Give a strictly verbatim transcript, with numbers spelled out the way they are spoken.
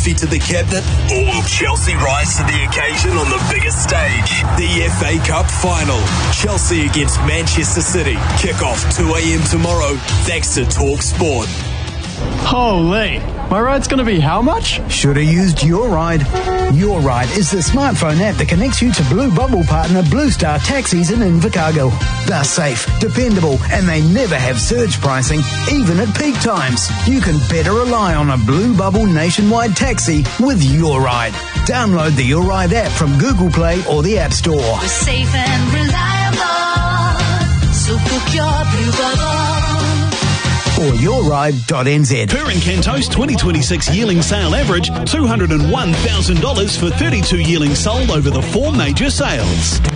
trophy to the cabinet? Or will Chelsea rise to the occasion on the biggest stage? The F A Cup Final. Chelsea against Manchester City. Kick-off two a.m. tomorrow, thanks to Talk Sport. Holy, my ride's going to be how much? Should have used Your Ride. Your Ride is the smartphone app that connects you to Blue Bubble partner Blue Star Taxis in Invercargill. They're safe, dependable, and they never have surge pricing, even at peak times. You can better rely on a Blue Bubble nationwide taxi with Your Ride. Download the Your Ride app from Google Play or the App Store. We're safe and reliable, so book your Blue Bubble. Or your ride dot n z. Purring Cantos twenty twenty-six yearling sale average two hundred one thousand dollars for thirty-two yearlings sold over the four major sales.